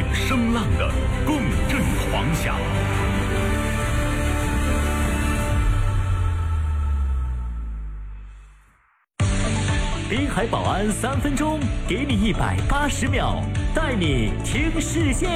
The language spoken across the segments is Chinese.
声浪的共振狂响。滨海保安3分钟，给你180秒，带你听世界。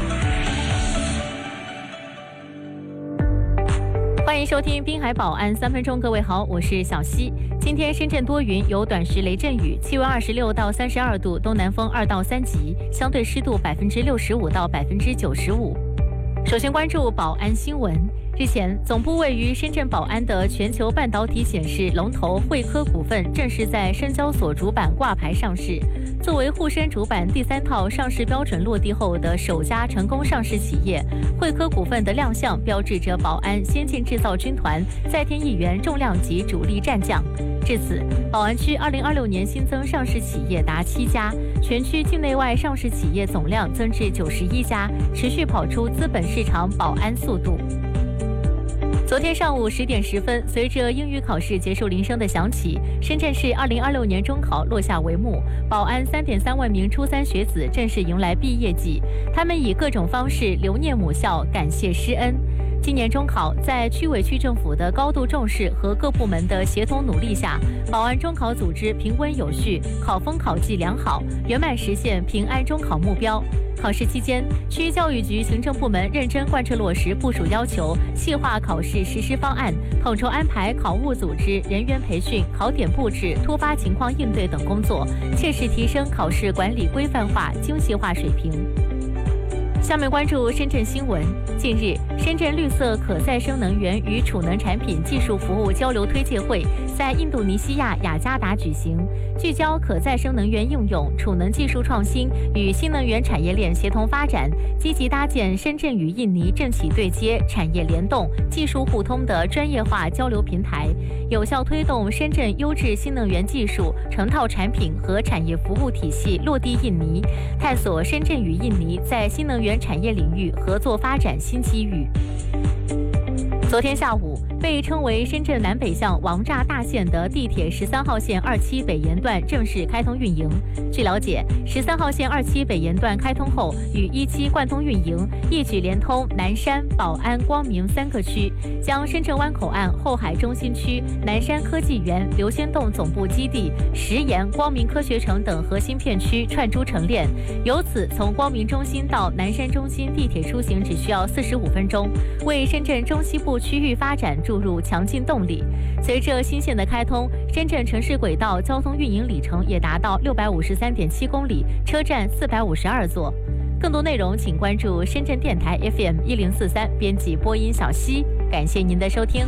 欢迎收听滨海保安3分钟，各位好，我是小溪。今天深圳多云，有短时雷阵雨，气温26到32度，东南风2到3级，相对湿度65%到95%。首先关注保安新闻。日前，总部位于深圳宝安的全球半导体显示龙头汇科股份正式在深交所主板挂牌上市。作为沪深主板第3套上市标准落地后的首家成功上市企业，汇科股份的亮相标志着宝安先进制造军团再添一员重量级主力战将。至此，宝安区2026年新增上市企业达7家，全区境内外上市企业总量增至91家，持续跑出资本市场保安速度。昨天上午10点10分，随着英语考试结束铃声的响起，深圳市2026年中考落下帷幕，宝安3.3万名初3学子正式迎来毕业季，他们以各种方式留念母校，感谢师恩。今年中考在区委区政府的高度重视和各部门的协同努力下，宝安中考组织平稳有序，考风考绩良好，圆满实现平安中考目标。考试期间，区教育局行政部门认真贯彻落实部署要求，细化考试实施方案，统筹安排考务组织、人员培训、考点布置、突发情况应对等工作，切实提升考试管理规范化、精细化水平。下面关注深圳新闻。近日，深圳绿色可再生能源与储能产品技术服务交流推介会在印度尼西亚雅加达举行，聚焦可再生能源应用、储能技术创新与新能源产业链协同发展，积极搭建深圳与印尼政企对接、产业联动、技术互通的专业化交流平台，有效推动深圳优质新能源技术、成套产品和产业服务体系落地印尼，探索深圳与印尼在新能源产业领域合作发展新机遇。昨天下午，被称为深圳南北向王炸大线的地铁13号线2期北延段正式开通运营。据了解，13号线2期北延段开通后，与1期贯通运营，一举连通南山、宝安、光明3个区，将深圳湾口岸、后海中心区、南山科技园、刘仙洞总部基地、石岩、光明科学城等核心片区串珠成链。由此，从光明中心到南山中心地铁出行只需要45分钟，为深圳中西部区域发展注入强劲动力。随着新线的开通，深圳城市轨道交通运营里程也达到653.7公里，车站452座。更多内容请关注深圳电台 FM 1043，编辑播音小溪。感谢您的收听。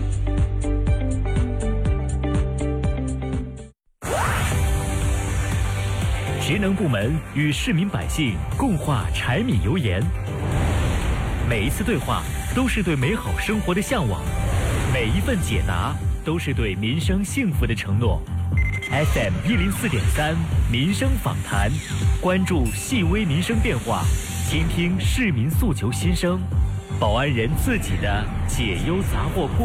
职能部门与市民百姓共话柴米油盐，每一次对话都是对美好生活的向往，每一份解答都是对民生幸福的承诺。FM 104.3民生访谈，关注细微民生变化，倾听市民诉求心声，保安人自己的解忧杂货铺。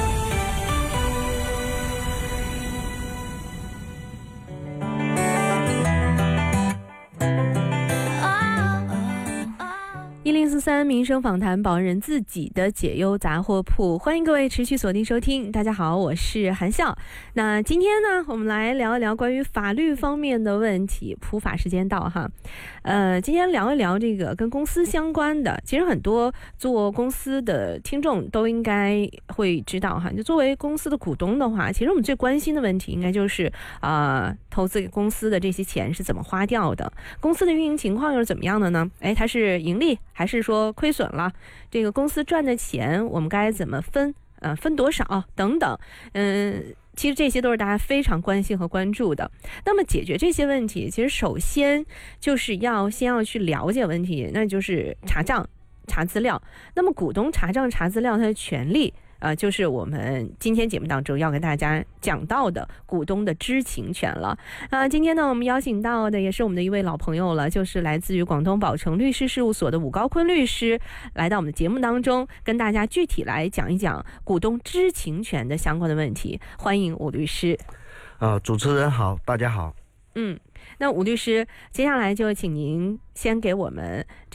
1043民生访谈，保安人自己的解忧杂货铺，欢迎各位持续锁定收听。大家好，我是韩笑。那今天呢，我们来聊一聊关于法律方面的问题。普法时间到哈，今天聊一聊这个跟公司相关的。其实很多做公司的听众都应该会知道哈，就作为公司的股东的话，其实我们最关心的问题应该就是投资给公司的这些钱是怎么花掉的，公司的运营情况又是怎么样的呢？它是盈利还是说亏损了？这个公司赚的钱我们该怎么分？分多少等等？其实这些都是大家非常关心和关注的。那么解决这些问题，其实首先就是先要去了解问题，那就是查账、查资料。那么股东查账、查资料，他的权利。就是我们今天节目当中要跟大家讲到的股东的知情权了。今天呢，我们邀请到的也是我们的一位老朋友了，就是来自于广东宝成律师事务所的伍高坤律师，来到我们的节目当中，跟大家具体来讲一讲股东知情权的相关的问题。欢迎伍律师。 主持人好，大家好。 那伍律师，接下来就请您先给我们